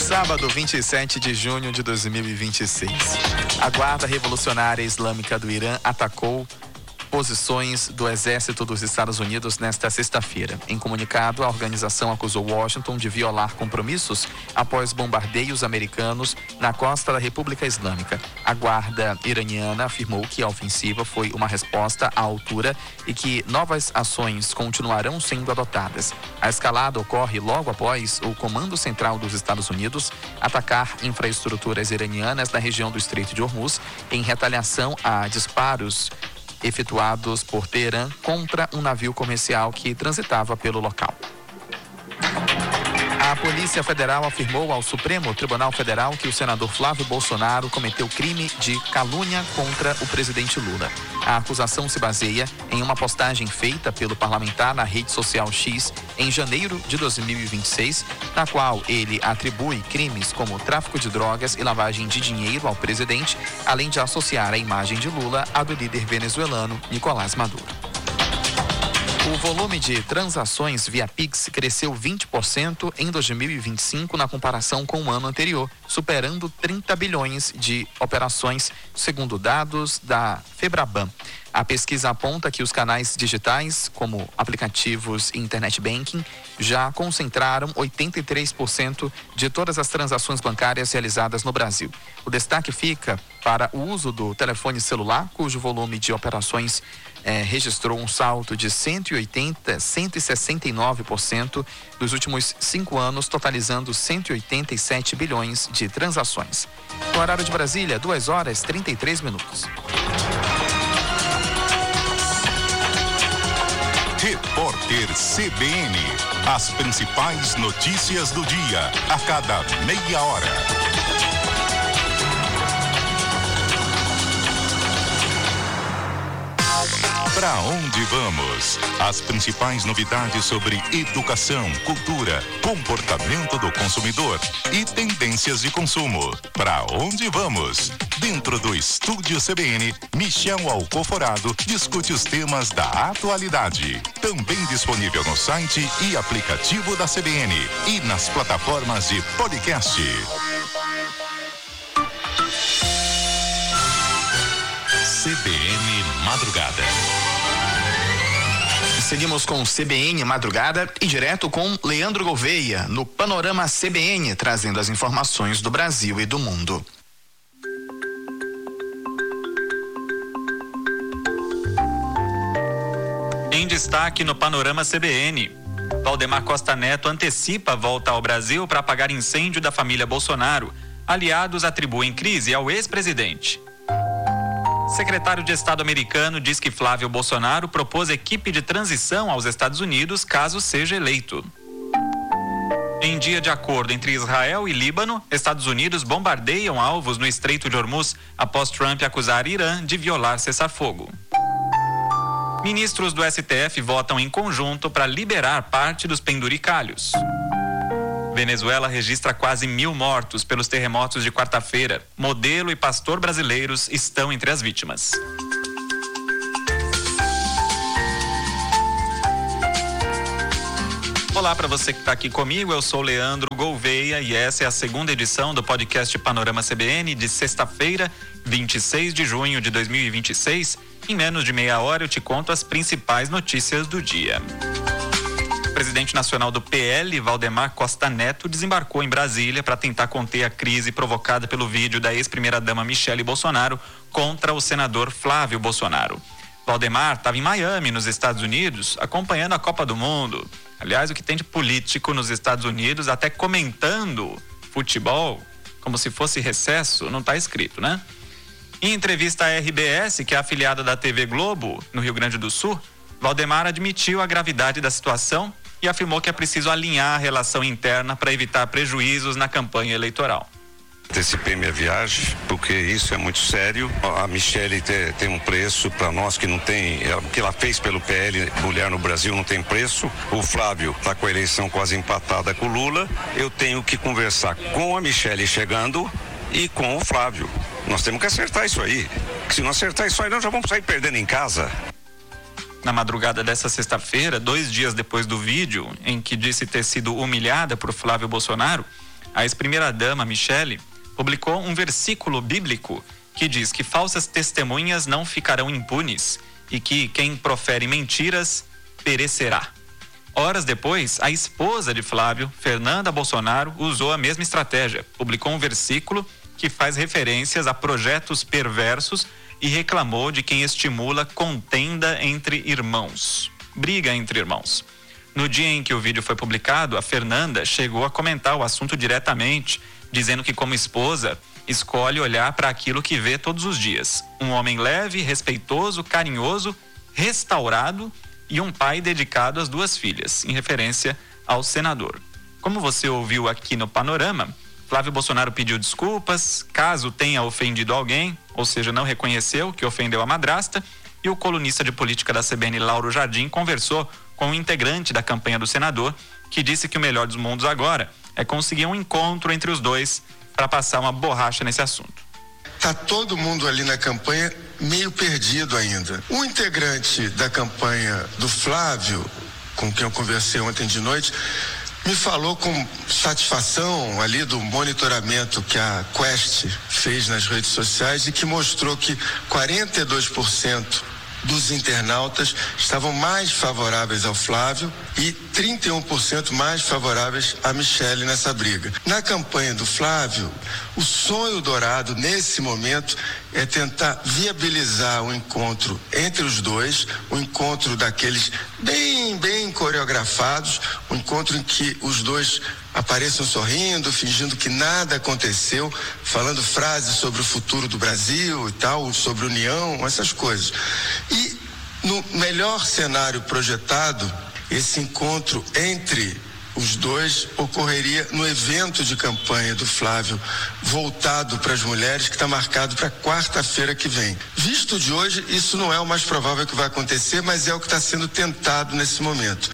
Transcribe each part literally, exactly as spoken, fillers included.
Sábado, vinte e sete de junho de dois mil e vinte e seis. A Guarda Revolucionária Islâmica do Irã atacou posições do Exército dos Estados Unidos nesta sexta-feira. Em comunicado, a organização acusou Washington de violar compromissos após bombardeios americanos na costa da República Islâmica. A Guarda iraniana afirmou que a ofensiva foi uma resposta à altura e que novas ações continuarão sendo adotadas. A escalada ocorre logo após o Comando Central dos Estados Unidos atacar infraestruturas iranianas na região do Estreito de Hormuz em retaliação a disparos efetuados por Teherã contra um navio comercial que transitava pelo local. A Polícia Federal afirmou ao Supremo Tribunal Federal que o senador Flávio Bolsonaro cometeu crime de calúnia contra o presidente Lula. A acusação se baseia em uma postagem feita pelo parlamentar na rede social X em janeiro de dois mil e vinte e seis, na qual ele atribui crimes como tráfico de drogas e lavagem de dinheiro ao presidente, além de associar a imagem de Lula à do líder venezuelano Nicolás Maduro. O volume de transações via Pix cresceu vinte por cento em dois mil e vinte e cinco na comparação com o ano anterior, superando trinta bilhões de operações, segundo dados da Febraban. A pesquisa aponta que os canais digitais, como aplicativos e internet banking, já concentraram oitenta e três por cento de todas as transações bancárias realizadas no Brasil. O destaque fica para o uso do telefone celular, cujo volume de operações eh, registrou um salto de cento e oitenta, cento e sessenta e nove por cento dos últimos cinco anos, totalizando cento e oitenta e sete bilhões de transações. No horário de Brasília, duas horas e trinta e três minutos. Repórter C B N. As principais notícias do dia, a cada meia hora. Para onde vamos? As principais novidades sobre educação, cultura, comportamento do consumidor e tendências de consumo. Para onde vamos? Dentro do Estúdio C B N, Michel Alcoforado discute os temas da atualidade. Também disponível no site e aplicativo da C B N e nas plataformas de podcast. C B N Madrugada. Seguimos com C B N Madrugada e direto com Leandro Gouveia, no Panorama C B N, trazendo as informações do Brasil e do mundo. Em destaque no Panorama C B N, Valdemar Costa Neto antecipa a volta ao Brasil para apagar incêndio da família Bolsonaro. Aliados atribuem crise ao ex-presidente. Secretário de Estado americano diz que Flávio Bolsonaro propôs equipe de transição aos Estados Unidos caso seja eleito. Em dia de acordo entre Israel e Líbano, Estados Unidos bombardeiam alvos no Estreito de Hormuz após Trump acusar Irã de violar cessar-fogo. Ministros do S T F votam em conjunto para liberar parte dos penduricalhos. Venezuela registra quase mil mortos pelos terremotos de quarta-feira. Modelo e pastor brasileiros estão entre as vítimas. Olá para você que está aqui comigo, eu sou Leandro Gouveia e essa é a segunda edição do podcast Panorama C B N de sexta-feira, vinte e seis de junho de dois mil e vinte e seis. Em menos de meia hora eu te conto as principais notícias do dia. O presidente nacional do P L, Valdemar Costa Neto, desembarcou em Brasília para tentar conter a crise provocada pelo vídeo da ex-primeira-dama Michele Bolsonaro contra o senador Flávio Bolsonaro. Valdemar estava em Miami, nos Estados Unidos, acompanhando a Copa do Mundo. Aliás, o que tem de político nos Estados Unidos, até comentando futebol, como se fosse recesso, não está escrito, né? Em entrevista à R B S, que é afiliada da T V Globo, no Rio Grande do Sul, Valdemar admitiu a gravidade da situação e afirmou que é preciso alinhar a relação interna para evitar prejuízos na campanha eleitoral. Antecipei minha viagem, porque isso é muito sério. A Michele te, tem um preço para nós que não tem, ela, o que ela fez pelo P L, mulher no Brasil, não tem preço. O Flávio está com a eleição quase empatada com o Lula. Eu tenho que conversar com a Michele chegando e com o Flávio. Nós temos que acertar isso aí. Se não acertar isso aí, nós já vamos sair perdendo em casa. Na madrugada dessa sexta-feira, dois dias depois do vídeo em que disse ter sido humilhada por Flávio Bolsonaro, A ex-primeira-dama Michele publicou um versículo bíblico que diz que falsas testemunhas não ficarão impunes e que quem profere mentiras perecerá. Horas depois, a esposa de Flávio, Fernanda Bolsonaro, usou a mesma estratégia. Publicou um versículo que faz referências a projetos perversos e reclamou de quem estimula contenda entre irmãos. Briga entre irmãos. No dia em que o vídeo foi publicado, a Fernanda chegou a comentar o assunto diretamente, dizendo que, como esposa, escolhe olhar para aquilo que vê todos os dias. Um homem leve, respeitoso, carinhoso, restaurado e um pai dedicado às duas filhas, em referência ao senador. Como você ouviu aqui no Panorama, Flávio Bolsonaro pediu desculpas, caso tenha ofendido alguém, ou seja, não reconheceu que ofendeu a madrasta, e o colunista de política da C B N, Lauro Jardim, conversou com um integrante da campanha do senador, que disse que o melhor dos mundos agora é conseguir um encontro entre os dois para passar uma borracha nesse assunto. Tá todo mundo ali na campanha meio perdido ainda. Um integrante da campanha do Flávio, com quem eu conversei ontem de noite, me falou com satisfação ali do monitoramento que a Quest fez nas redes sociais e que mostrou que quarenta e dois por cento dos internautas estavam mais favoráveis ao Flávio e trinta e um por cento mais favoráveis a Michele nessa briga. Na campanha do Flávio, o sonho dourado nesse momento é tentar viabilizar o encontro entre os dois, o encontro daqueles bem, bem coreografados, o encontro em que os dois apareçam sorrindo, fingindo que nada aconteceu, falando frases sobre o futuro do Brasil e tal, sobre união, essas coisas. E no melhor cenário projetado, esse encontro entre os dois ocorreria no evento de campanha do Flávio voltado para as mulheres, que está marcado para quarta-feira que vem. Visto de hoje, isso não é o mais provável que vai acontecer, mas é o que está sendo tentado nesse momento.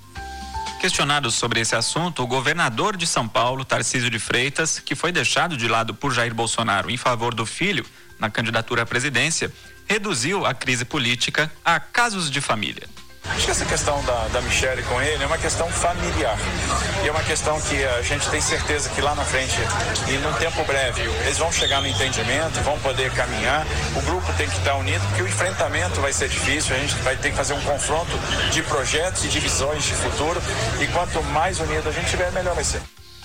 Questionado sobre esse assunto, o governador de São Paulo, Tarcísio de Freitas, que foi deixado de lado por Jair Bolsonaro em favor do filho na candidatura à presidência, reduziu a crise política a casos de família. Acho que essa questão da, da Michele com ele é uma questão familiar. E é uma questão que a gente tem certeza que lá na frente, e num tempo breve, eles vão chegar no entendimento, vão poder caminhar. O grupo tem que estar unido, porque o enfrentamento vai ser difícil. A gente vai ter que fazer um confronto de projetos e de visões de futuro. E quanto mais unido a gente tiver, melhor vai ser.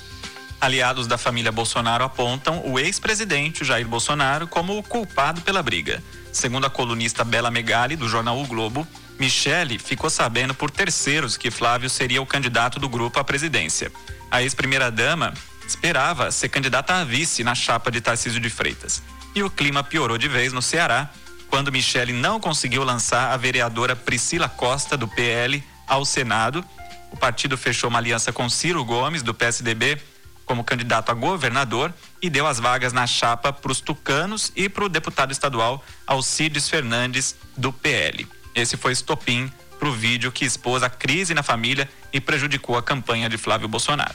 Aliados da família Bolsonaro apontam o ex-presidente Jair Bolsonaro como o culpado pela briga. Segundo a colunista Bela Megali, do jornal O Globo, Michele ficou sabendo por terceiros que Flávio seria o candidato do grupo à presidência. A ex-primeira-dama esperava ser candidata a vice na chapa de Tarcísio de Freitas. E o clima piorou de vez no Ceará, quando Michele não conseguiu lançar a vereadora Priscila Costa, do P L, ao Senado. O partido fechou uma aliança com Ciro Gomes, do P S D B, como candidato a governador e deu as vagas na chapa para os tucanos e para o deputado estadual Alcides Fernandes, do P L. Esse foi estopim para o vídeo que expôs a crise na família e prejudicou a campanha de Flávio Bolsonaro.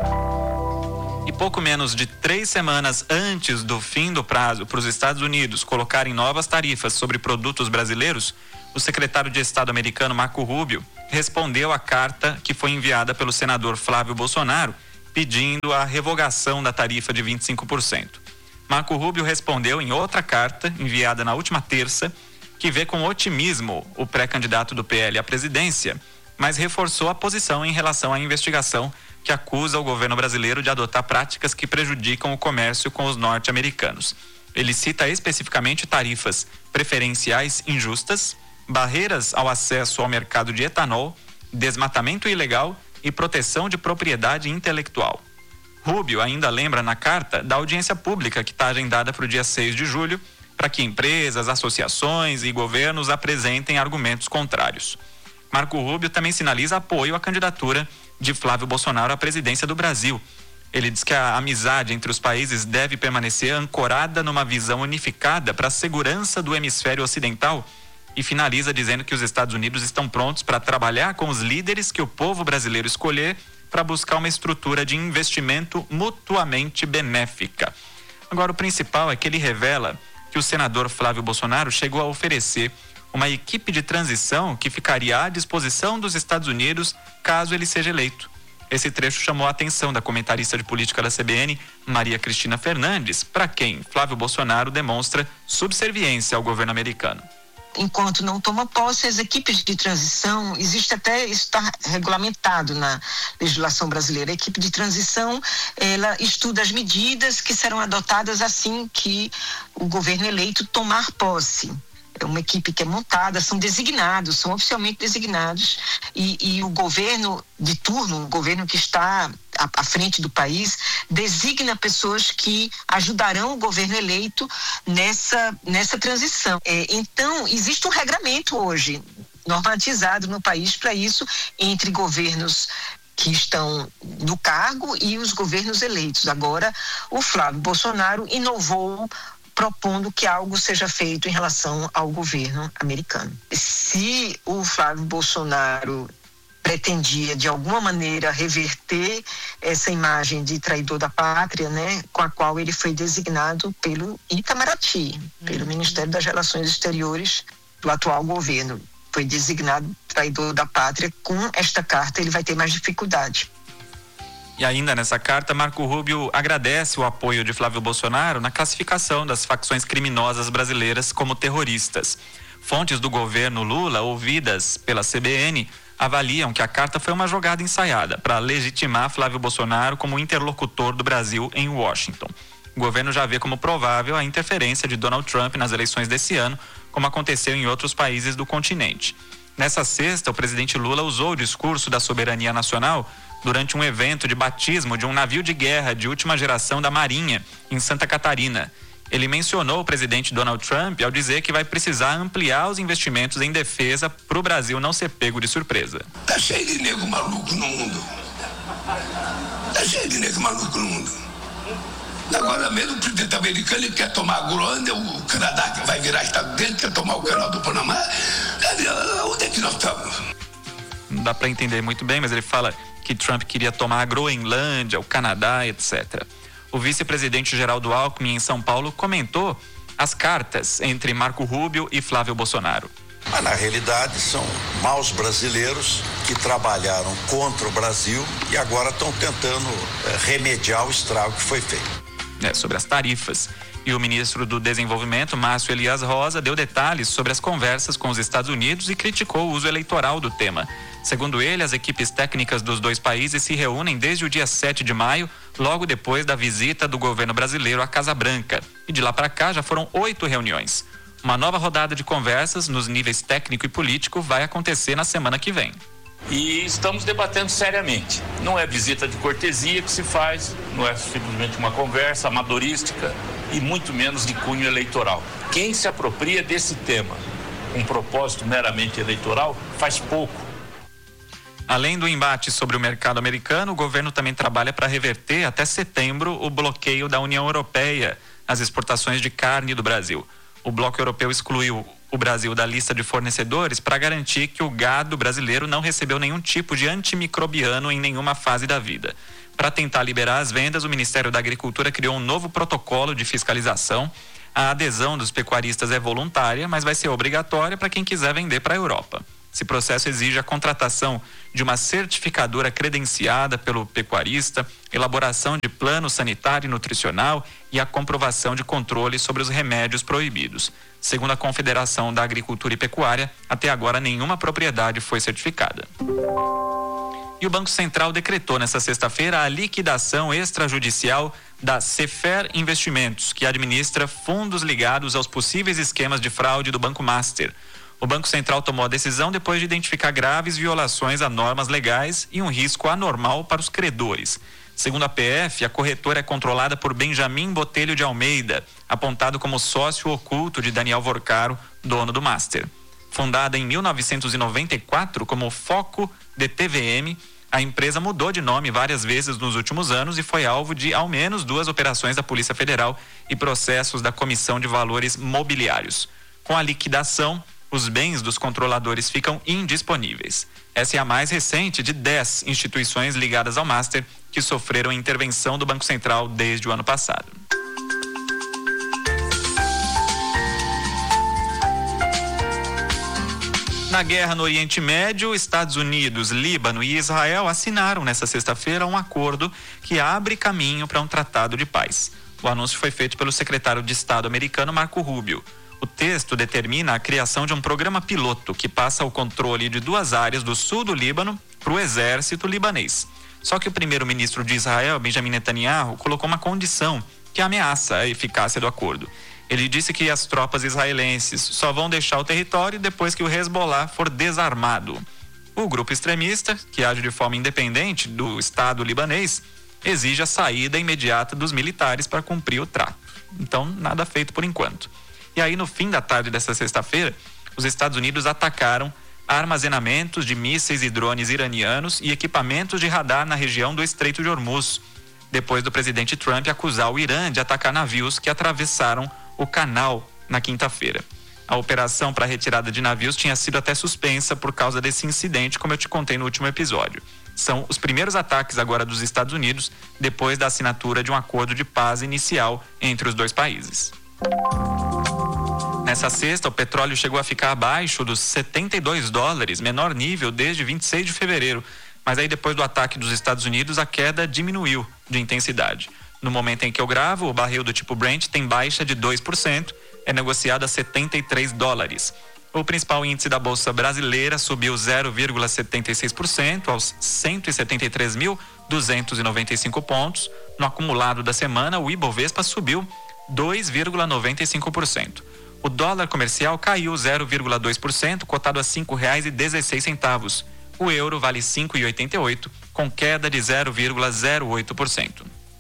E pouco menos de três semanas antes do fim do prazo para os Estados Unidos colocarem novas tarifas sobre produtos brasileiros, o secretário de Estado americano Marco Rubio respondeu à carta que foi enviada pelo senador Flávio Bolsonaro pedindo a revogação da tarifa de vinte e cinco por cento. Marco Rubio respondeu em outra carta enviada na última terça que vê com otimismo o pré-candidato do P L à presidência, mas reforçou a posição em relação à investigação que acusa o governo brasileiro de adotar práticas que prejudicam o comércio com os norte-americanos. Ele cita especificamente tarifas preferenciais injustas, barreiras ao acesso ao mercado de etanol, desmatamento ilegal e proteção de propriedade intelectual. Rubio ainda lembra na carta da audiência pública que está agendada para o dia seis de julho, para que empresas, associações e governos apresentem argumentos contrários. Marco Rubio também sinaliza apoio à candidatura de Flávio Bolsonaro à presidência do Brasil. Ele diz que a amizade entre os países deve permanecer ancorada numa visão unificada para a segurança do hemisfério ocidental e finaliza dizendo que os Estados Unidos estão prontos para trabalhar com os líderes que o povo brasileiro escolher para buscar uma estrutura de investimento mutuamente benéfica. Agora, o principal é que ele revela que o senador Flávio Bolsonaro chegou a oferecer uma equipe de transição que ficaria à disposição dos Estados Unidos caso ele seja eleito. Esse trecho chamou a atenção da comentarista de política da C B N, Maria Cristina Fernandes, para quem Flávio Bolsonaro demonstra subserviência ao governo americano. Enquanto não toma posse, as equipes de transição, existe até, isso está regulamentado na legislação brasileira, a equipe de transição, ela estuda as medidas que serão adotadas assim que o governo eleito tomar posse. É uma equipe que é montada, são designados, são oficialmente designados, e, e o governo de turno, o governo que está à, à frente do país, designa pessoas que ajudarão o governo eleito nessa, nessa transição. É, então, existe um regramento hoje, normatizado no país para isso, entre governos que estão no cargo e os governos eleitos. Agora, o Flávio Bolsonaro inovou propondo que algo seja feito em relação ao governo americano. Se o Flávio Bolsonaro pretendia, de alguma maneira, reverter essa imagem de traidor da pátria, né, com a qual ele foi designado pelo Itamaraty, pelo Ministério das Relações Exteriores do atual governo, foi designado traidor da pátria, com esta carta ele vai ter mais dificuldade. E ainda nessa carta, Marco Rubio agradece o apoio de Flávio Bolsonaro na classificação das facções criminosas brasileiras como terroristas. Fontes do governo Lula, ouvidas pela C B N, avaliam que a carta foi uma jogada ensaiada para legitimar Flávio Bolsonaro como interlocutor do Brasil em Washington. O governo já vê como provável a interferência de Donald Trump nas eleições desse ano, como aconteceu em outros países do continente. Nessa sexta, o presidente Lula usou o discurso da soberania nacional durante um evento de batismo de um navio de guerra de última geração da Marinha, em Santa Catarina. Ele mencionou o presidente Donald Trump ao dizer que vai precisar ampliar os investimentos em defesa para o Brasil não ser pego de surpresa. Tá cheio de nego maluco no mundo. Tá cheio de nego maluco no mundo. Agora mesmo o presidente americano ele quer tomar a Groenlândia, o Canadá que vai virar estado dele, quer tomar o canal do Panamá. Onde é que nós estamos? Não dá para entender muito bem, mas ele fala que Trump queria tomar a Groenlândia, o Canadá, etcétera. O vice-presidente Geraldo Alckmin, em São Paulo, comentou as cartas entre Marco Rubio e Flávio Bolsonaro. Mas, na realidade, são maus brasileiros que trabalharam contra o Brasil e agora estão tentando é, remediar o estrago que foi feito. É, sobre as tarifas. E o ministro do Desenvolvimento, Márcio Elias Rosa, deu detalhes sobre as conversas com os Estados Unidos e criticou o uso eleitoral do tema. Segundo ele, as equipes técnicas dos dois países se reúnem desde o dia sete de maio, logo depois da visita do governo brasileiro à Casa Branca. E de lá para cá já foram oito reuniões. Uma nova rodada de conversas nos níveis técnico e político vai acontecer na semana que vem. E estamos debatendo seriamente. Não é visita de cortesia que se faz, não é simplesmente uma conversa amadorística e muito menos de cunho eleitoral. Quem se apropria desse tema com um propósito meramente eleitoral faz pouco. Além do embate sobre o mercado americano, o governo também trabalha para reverter até setembro o bloqueio da União Europeia às exportações de carne do Brasil. O bloco europeu excluiu o Brasil da lista de fornecedores para garantir que o gado brasileiro não recebeu nenhum tipo de antimicrobiano em nenhuma fase da vida. Para tentar liberar as vendas, o Ministério da Agricultura criou um novo protocolo de fiscalização. A adesão dos pecuaristas é voluntária, mas vai ser obrigatória para quem quiser vender para a Europa. Esse processo exige a contratação de uma certificadora credenciada pelo pecuarista, elaboração de plano sanitário e nutricional e a comprovação de controle sobre os remédios proibidos. Segundo a Confederação da Agricultura e Pecuária, até agora nenhuma propriedade foi certificada. E o Banco Central decretou nesta sexta-feira a liquidação extrajudicial da Sefer Investimentos, que administra fundos ligados aos possíveis esquemas de fraude do Banco Master. O Banco Central tomou a decisão depois de identificar graves violações a normas legais e um risco anormal para os credores. Segundo a P F, a corretora é controlada por Benjamin Botelho de Almeida, apontado como sócio oculto de Daniel Vorcaro, dono do Master. Fundada em mil novecentos e noventa e quatro como Foco D T V M, a empresa mudou de nome várias vezes nos últimos anos e foi alvo de ao menos duas operações da Polícia Federal e processos da Comissão de Valores Mobiliários. Com a liquidação, os bens dos controladores ficam indisponíveis. Essa é a mais recente de dez instituições ligadas ao Master que sofreram intervenção do Banco Central desde o ano passado. Na guerra no Oriente Médio, Estados Unidos, Líbano e Israel assinaram nesta sexta-feira um acordo que abre caminho para um tratado de paz. O anúncio foi feito pelo secretário de Estado americano Marco Rubio. O texto determina a criação de um programa piloto que passa o controle de duas áreas do sul do Líbano para o exército libanês. Só que o primeiro-ministro de Israel, Benjamin Netanyahu, colocou uma condição que ameaça a eficácia do acordo. Ele disse que as tropas israelenses só vão deixar o território depois que o Hezbollah for desarmado. O grupo extremista, que age de forma independente do Estado libanês, exige a saída imediata dos militares para cumprir o trato. Então, nada feito por enquanto. E aí, no fim da tarde desta sexta-feira, os Estados Unidos atacaram armazenamentos de mísseis e drones iranianos e equipamentos de radar na região do Estreito de Hormuz, depois do presidente Trump acusar o Irã de atacar navios que atravessaram o canal na quinta-feira. A operação para a retirada de navios tinha sido até suspensa por causa desse incidente, como eu te contei no último episódio. São os primeiros ataques agora dos Estados Unidos depois da assinatura de um acordo de paz inicial entre os dois países. Nessa sexta, o petróleo chegou a ficar abaixo dos setenta e dois dólares, menor nível desde vinte e seis de fevereiro. Mas aí, depois do ataque dos Estados Unidos, a queda diminuiu de intensidade. No momento em que eu gravo, o barril do tipo Brent tem baixa de dois por cento, é negociado a setenta e três dólares. O principal índice da Bolsa Brasileira subiu zero vírgula setenta e seis por cento aos cento e setenta e três mil duzentos e noventa e cinco pontos. No acumulado da semana, o Ibovespa subiu dois vírgula noventa e cinco por cento. O dólar comercial caiu zero vírgula dois por cento, cotado a cinco reais e dezesseis centavos. O euro vale cinco reais e oitenta e oito centavos, com queda de zero vírgula zero oito por cento.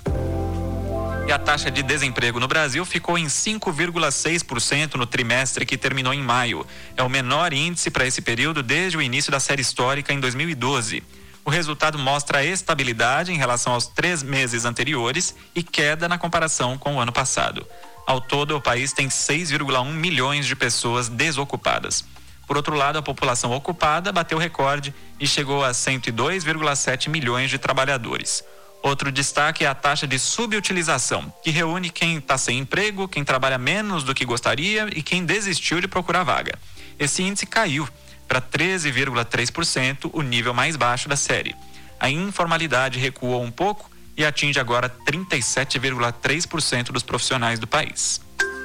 E a taxa de desemprego no Brasil ficou em cinco vírgula seis por cento no trimestre que terminou em maio. É o menor índice para esse período desde o início da série histórica em dois mil e doze. O resultado mostra estabilidade em relação aos três meses anteriores e queda na comparação com o ano passado. Ao todo, o país tem seis vírgula um milhões de pessoas desocupadas. Por outro lado, a população ocupada bateu recorde e chegou a cento e dois vírgula sete milhões de trabalhadores. Outro destaque é a taxa de subutilização, que reúne quem está sem emprego, quem trabalha menos do que gostaria e quem desistiu de procurar vaga. Esse índice caiu para treze vírgula três por cento, o nível mais baixo da série. A informalidade recuou um pouco e atinge agora trinta e sete vírgula três por cento dos profissionais do país.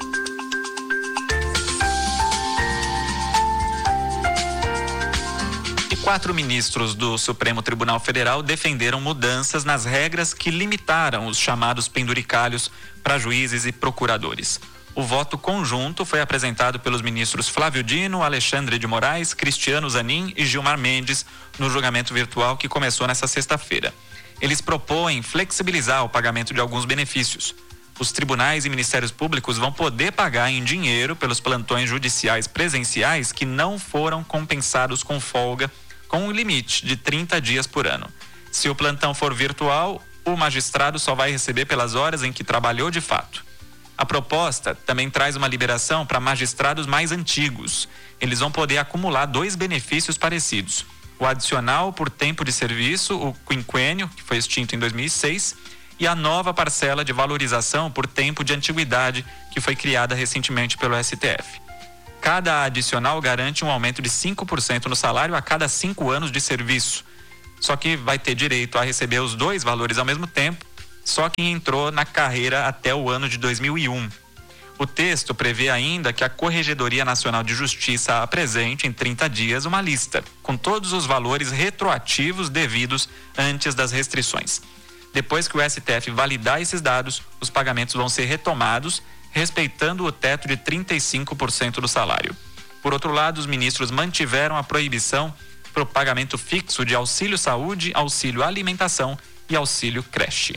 Quatro ministros do Supremo Tribunal Federal defenderam mudanças nas regras que limitaram os chamados penduricalhos para juízes e procuradores. O voto conjunto foi apresentado pelos ministros Flávio Dino, Alexandre de Moraes, Cristiano Zanin e Gilmar Mendes no julgamento virtual que começou nesta sexta-feira. Eles propõem flexibilizar o pagamento de alguns benefícios. Os tribunais e ministérios públicos vão poder pagar em dinheiro pelos plantões judiciais presenciais que não foram compensados com folga, com um limite de trinta dias por ano. Se o plantão for virtual, o magistrado só vai receber pelas horas em que trabalhou de fato. A proposta também traz uma liberação para magistrados mais antigos. Eles vão poder acumular dois benefícios parecidos: o adicional por tempo de serviço, o quinquênio, que foi extinto em dois mil e seis, e a nova parcela de valorização por tempo de antiguidade, que foi criada recentemente pelo S T F. Cada adicional garante um aumento de cinco por cento no salário a cada cinco anos de serviço. Só que vai ter direito a receber os dois valores ao mesmo tempo, só quem entrou na carreira até o ano de dois mil e um. O texto prevê ainda que a Corregedoria Nacional de Justiça apresente em trinta dias uma lista, com todos os valores retroativos devidos antes das restrições. Depois que o S T F validar esses dados, os pagamentos vão ser retomados, respeitando o teto de trinta e cinco por cento do salário. Por outro lado, os ministros mantiveram a proibição para o pagamento fixo de auxílio saúde, auxílio alimentação e auxílio creche.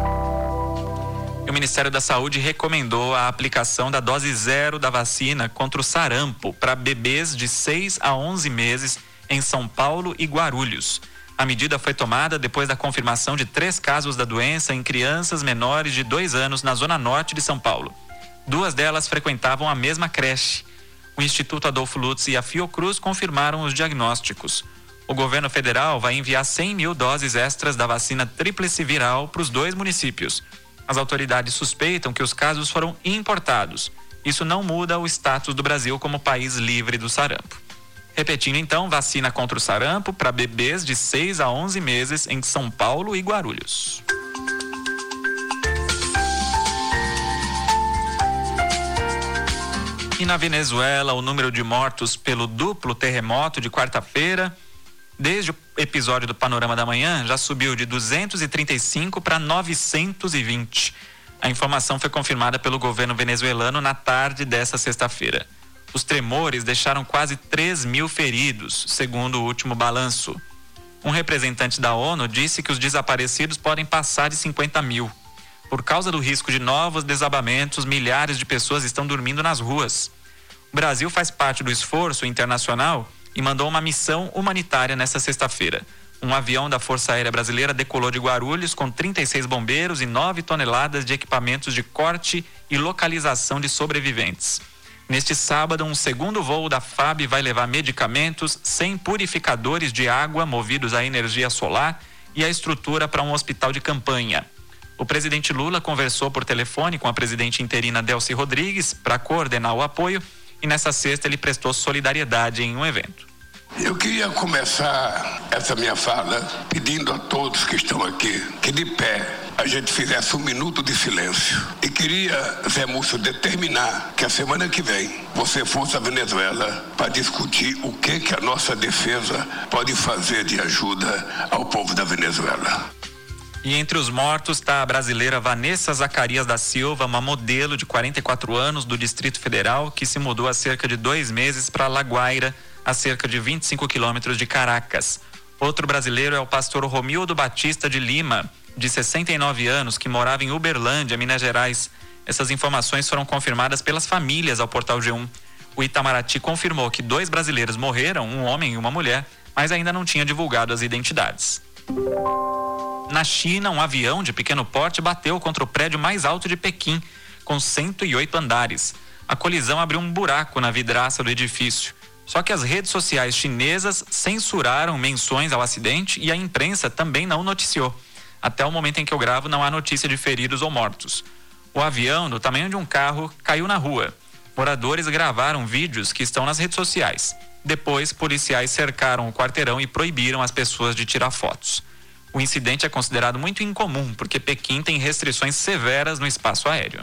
E o Ministério da Saúde recomendou a aplicação da dose zero da vacina contra o sarampo para bebês de seis a onze meses em São Paulo e Guarulhos. A medida foi tomada depois da confirmação de três casos da doença em crianças menores de dois anos na zona norte de São Paulo. Duas delas frequentavam a mesma creche. O Instituto Adolfo Lutz e a Fiocruz confirmaram os diagnósticos. O governo federal vai enviar cem mil doses extras da vacina tríplice viral para os dois municípios. As autoridades suspeitam que os casos foram importados. Isso não muda o status do Brasil como país livre do sarampo. Repetindo então, vacina contra o sarampo para bebês de seis a onze meses em São Paulo e Guarulhos. E na Venezuela, o número de mortos pelo duplo terremoto de quarta-feira, desde o episódio do Panorama da Manhã, já subiu de duzentos e trinta e cinco para novecentos e vinte. A informação foi confirmada pelo governo venezuelano na tarde desta sexta-feira. Os tremores deixaram quase três mil feridos, segundo o último balanço. Um representante da ONU disse que os desaparecidos podem passar de cinquenta mil. Por causa do risco de novos desabamentos, milhares de pessoas estão dormindo nas ruas. O Brasil faz parte do esforço internacional e mandou uma missão humanitária nesta sexta-feira. Um avião da Força Aérea Brasileira decolou de Guarulhos com trinta e seis bombeiros e nove toneladas de equipamentos de corte e localização de sobreviventes. Neste sábado, um segundo voo da F A B vai levar medicamentos, cem purificadores de água movidos à energia solar e a estrutura para um hospital de campanha. O presidente Lula conversou por telefone com a presidente interina Delcy Rodrigues para coordenar o apoio e nessa sexta ele prestou solidariedade em um evento. Eu queria começar essa minha fala pedindo a todos que estão aqui que de pé a gente fizesse um minuto de silêncio. E queria, Zé Múcio, determinar que a semana que vem você fosse à Venezuela para discutir o que, que a nossa defesa pode fazer de ajuda ao povo da Venezuela. E entre os mortos está a brasileira Vanessa Zacarias da Silva, uma modelo de quarenta e quatro anos do Distrito Federal que se mudou há cerca de dois meses para La Guaira, a cerca de vinte e cinco quilômetros de Caracas. Outro brasileiro é o pastor Romildo Batista de Lima, de sessenta e nove anos, que morava em Uberlândia, Minas Gerais. Essas informações foram confirmadas pelas famílias ao Portal G um. O Itamaraty confirmou que dois brasileiros morreram, um homem e uma mulher, mas ainda não tinha divulgado as identidades. Na China, um avião de pequeno porte bateu contra o prédio mais alto de Pequim, com cento e oito andares. A colisão abriu um buraco na vidraça do edifício. Só que as redes sociais chinesas censuraram menções ao acidente e a imprensa também não noticiou. Até o momento em que eu gravo, não há notícia de feridos ou mortos. O avião, do tamanho de um carro, caiu na rua. Moradores gravaram vídeos que estão nas redes sociais. Depois, policiais cercaram o quarteirão e proibiram as pessoas de tirar fotos. O incidente é considerado muito incomum, porque Pequim tem restrições severas no espaço aéreo.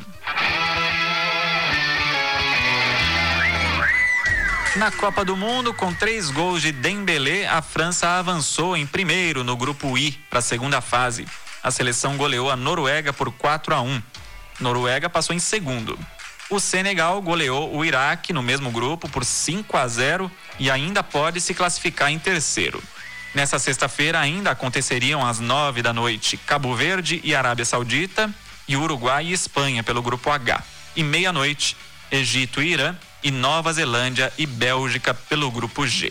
Na Copa do Mundo, com três gols de Dembélé, a França avançou em primeiro no grupo I para a segunda fase. A seleção goleou a Noruega por quatro a um. Noruega passou em segundo. O Senegal goleou o Iraque no mesmo grupo por cinco a zero e ainda pode se classificar em terceiro. Nessa sexta-feira ainda aconteceriam às nove da noite Cabo Verde e Arábia Saudita e Uruguai e Espanha pelo grupo H. E meia-noite, Egito e Irã e Nova Zelândia e Bélgica pelo grupo G.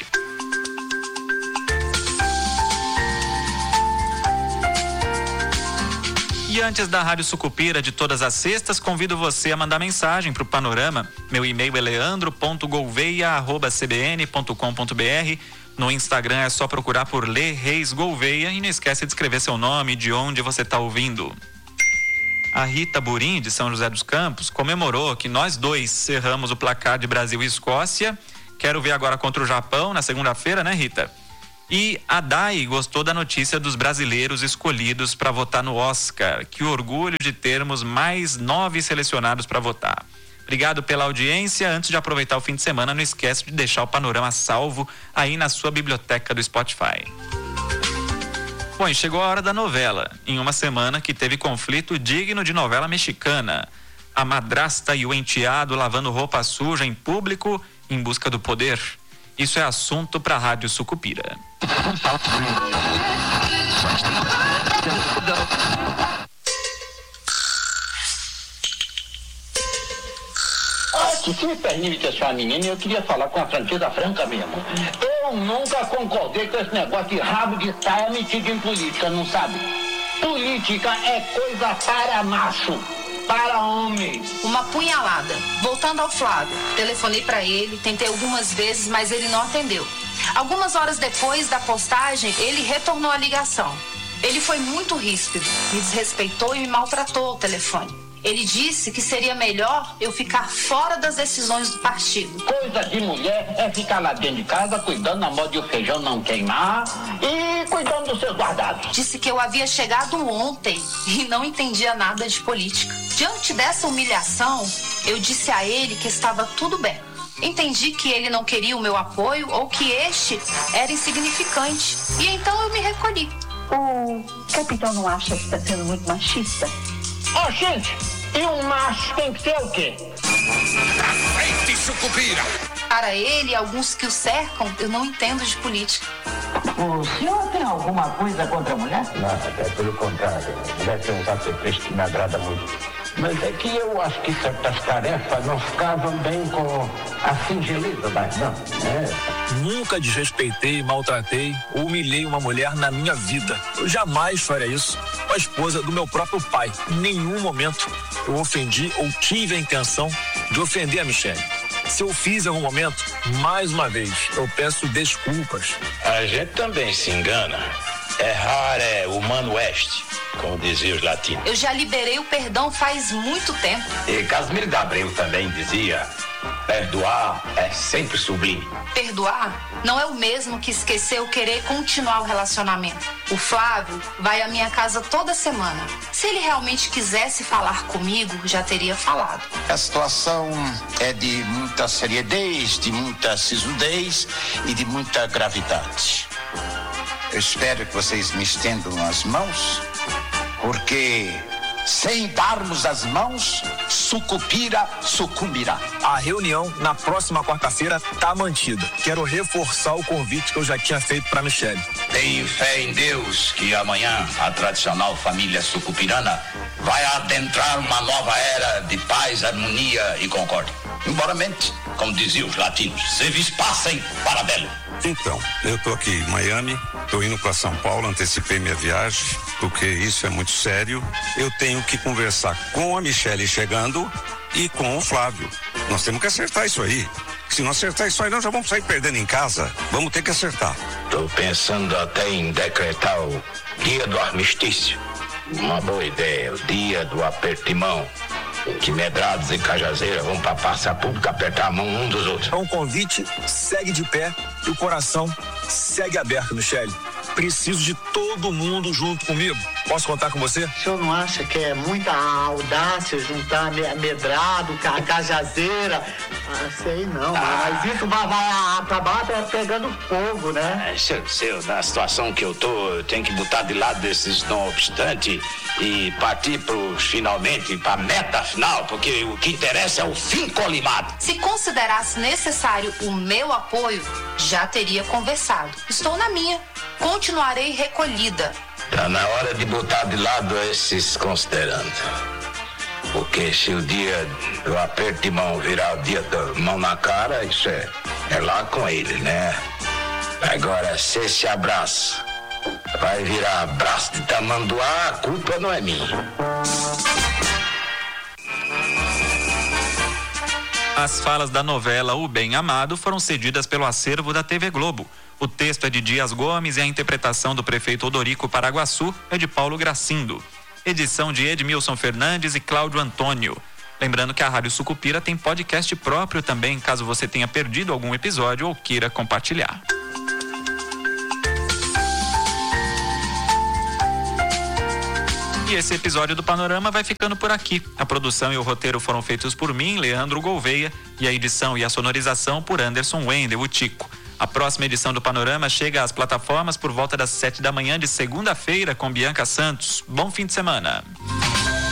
E antes da Rádio Sucupira de todas as sextas, convido você a mandar mensagem para o Panorama. Meu e-mail é leandro ponto gouveia arroba c b n ponto com ponto b r. No Instagram é só procurar por Lê Reis Gouveia e não esquece de escrever seu nome e de onde você está ouvindo. A Rita Burim, de São José dos Campos, comemorou que nós dois cerramos o placar de Brasil e Escócia. Quero ver agora contra o Japão na segunda-feira, né, Rita? E a Dai gostou da notícia dos brasileiros escolhidos para votar no Oscar. Que orgulho de termos mais nove selecionados para votar. Obrigado pela audiência. Antes de aproveitar o fim de semana, não esquece de deixar o Panorama salvo aí na sua biblioteca do Spotify. Bom, e chegou a hora da novela, em uma semana que teve conflito digno de novela mexicana. A madrasta e o enteado lavando roupa suja em público em busca do poder. Isso é assunto para a Rádio Sucupira. Se você me permite que a senhora menina, eu queria falar com a franqueza franca mesmo. Eu nunca concordei com esse negócio de rabo de saia metido em política, não sabe? Política é coisa para macho, para homem. Uma punhalada. Voltando ao Flávio, telefonei para ele, tentei algumas vezes, mas ele não atendeu. Algumas horas depois da postagem, ele retornou a ligação. Ele foi muito ríspido, me desrespeitou e me maltratou ao telefone. Ele disse que seria melhor eu ficar fora das decisões do partido. Coisa de mulher é ficar lá dentro de casa cuidando na moda de o feijão não queimar e cuidando dos seus guardados. Disse que eu havia chegado ontem e não entendia nada de política. Diante dessa humilhação, eu disse a ele que estava tudo bem. Entendi que ele não queria o meu apoio ou que este era insignificante. E então eu me recolhi. O capitão não acha que está sendo muito machista? Ó, oh, gente, e um macho tem que ser o quê? Na frente, sucupira! Para ele e alguns que o cercam, eu não entendo de política. O senhor tem alguma coisa contra a mulher? Nada, é pelo contrário. Mulher tem um apetite que me agrada muito. Mas é que eu acho que certas tarefas não ficavam bem com a singeleza das damas, né? Nunca desrespeitei, maltratei ou humilhei uma mulher na minha vida. Eu jamais faria isso com a esposa do meu próprio pai. Em nenhum momento eu ofendi ou tive a intenção de ofender a Michele. Se eu fiz em algum momento, mais uma vez, eu peço desculpas. A gente também se engana. Errar é humano est, como diziam os latinos. Eu já liberei o perdão faz muito tempo. E Casimiro de Abreu também dizia: perdoar é sempre sublime. Perdoar não é o mesmo que esquecer ou querer continuar o relacionamento. O Flávio vai à minha casa toda semana. Se ele realmente quisesse falar comigo, já teria falado. A situação é de muita seriedade, de muita sisudez e de muita gravidade. Eu espero que vocês me estendam as mãos, porque sem darmos as mãos, sucupira sucumbirá. A reunião na próxima quarta-feira está mantida. Quero reforçar o convite que eu já tinha feito para Michele. Tenho fé em Deus que amanhã a tradicional família sucupirana vai adentrar uma nova era de paz, harmonia e concórdia. Embora mente, como diziam os latinos, se vis passem para belo. Então, eu tô aqui em Miami, tô indo para São Paulo, antecipei minha viagem, porque isso é muito sério. Eu tenho que conversar com a Michele chegando e com o Flávio. Nós temos que acertar isso aí. Se não acertar isso aí, nós já vamos sair perdendo em casa. Vamos ter que acertar. Tô pensando até em decretar o dia do armistício. Uma boa ideia, o dia do aperto de mão. Que Medrados e Cajazeiras vão pra praça pública apertar a mão um dos outros. Então o convite segue de pé e o coração segue aberto, Michele. Preciso de todo mundo junto comigo. Posso contar com você? O senhor não acha que é muita audácia juntar Medrado, Cajazeira? Ah, sei não, ah. mas isso vai, vai acabar pegando fogo, né? É, seu, seu, na situação que eu tô, eu tenho que botar de lado esses não obstante e partir pro, finalmente pra meta final, porque o que interessa é o fim colimado. Se considerasse necessário o meu apoio, já teria conversado. Estou na minha. Continuarei recolhida. Tá na hora de botar de lado esses considerando. Porque se o dia do aperto de mão virar o dia da mão na cara, isso é, é lá com ele, né? Agora, se esse abraço vai virar abraço de tamanduá, a culpa não é minha. As falas da novela O Bem Amado foram cedidas pelo acervo da T V Globo. O texto é de Dias Gomes e a interpretação do prefeito Odorico Paraguaçu é de Paulo Gracindo. Edição de Edmilson Fernandes e Cláudio Antônio. Lembrando que a Rádio Sucupira tem podcast próprio também, caso você tenha perdido algum episódio ou queira compartilhar. E esse episódio do Panorama vai ficando por aqui. A produção e o roteiro foram feitos por mim, Leandro Gouveia, e a edição e a sonorização por Anderson Wendel, o Tico. A próxima edição do Panorama chega às plataformas por volta das sete da manhã de segunda-feira com Bianca Santos. Bom fim de semana.